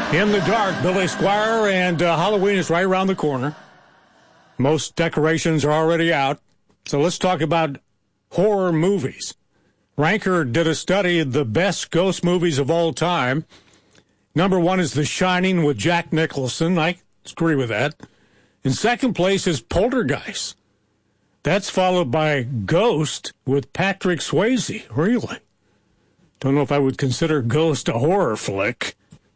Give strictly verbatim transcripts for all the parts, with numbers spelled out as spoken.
In the dark, Billy Squier, and uh, Halloween is right around the corner. Most decorations are already out. So let's talk about horror movies. Ranker did a study of the best ghost movies of all time. Number one is The Shining with Jack Nicholson. I agree with that. In second place is Poltergeist. That's followed by Ghost with Patrick Swayze. Really? Don't know if I would consider Ghost a horror flick.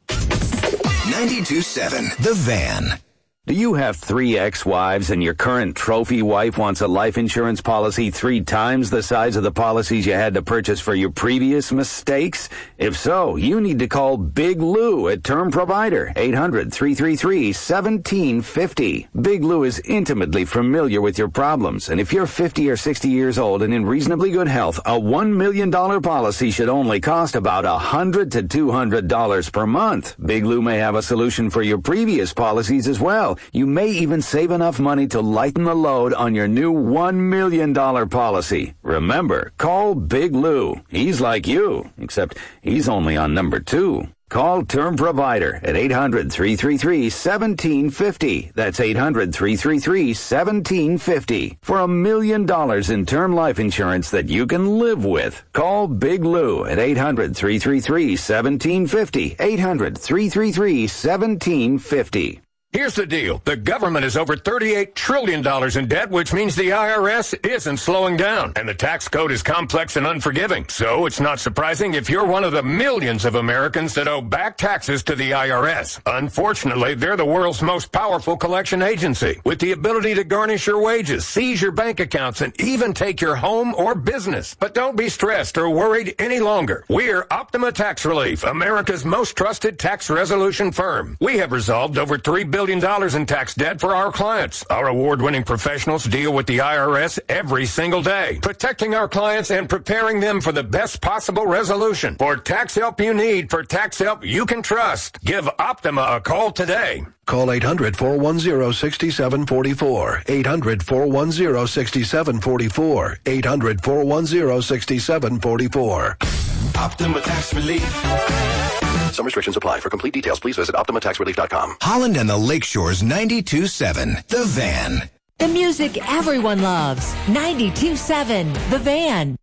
ninety-two seven The Van. Do you have three ex-wives and your current trophy wife wants a life insurance policy three times the size of the policies you had to purchase for your previous mistakes? If so, you need to call Big Lou at Term Provider, eight hundred, three three three, one seven five zero. Big Lou is intimately familiar with your problems, and if you're fifty or sixty years old and in reasonably good health, a one million dollars policy should only cost about one hundred to two hundred dollars per month. Big Lou may have a solution for your previous policies as well. You may even save enough money to lighten the load on your new one million dollars policy. Remember, call Big Lou. He's like you, except he's only on number two. Call Term Provider at eight hundred, three three three, one seven five zero. That's eight hundred, three three three, one seven five zero. For a million dollars in term life insurance that you can live with. Call Big Lou at eight hundred, three three three, one seven five zero. eight hundred, three three three, one seven five zero. Here's the deal. The government is over thirty-eight trillion dollars in debt, which means the I R S isn't slowing down. And the tax code is complex and unforgiving. So it's not surprising if you're one of the millions of Americans that owe back taxes to the I R S. Unfortunately, they're the world's most powerful collection agency, with the ability to garnish your wages, seize your bank accounts, and even take your home or business. But don't be stressed or worried any longer. We're Optima Tax Relief, America's most trusted tax resolution firm. We have resolved over three billion dollars in tax debt for our clients. Our award-winning professionals deal with the I R S every single day, protecting our clients and preparing them for the best possible resolution. For tax help you need, for tax help you can trust, give Optima a call today. Call eight hundred, four one zero, six seven four four. eight hundred, four one zero, six seven four four. eight hundred, four one zero, six seven four four. Optima Tax Relief. Some restrictions apply. For complete details, please visit optima tax relief dot com. Holland and the Lakeshores ninety-two seven The Van. The music everyone loves. ninety-two seven The Van.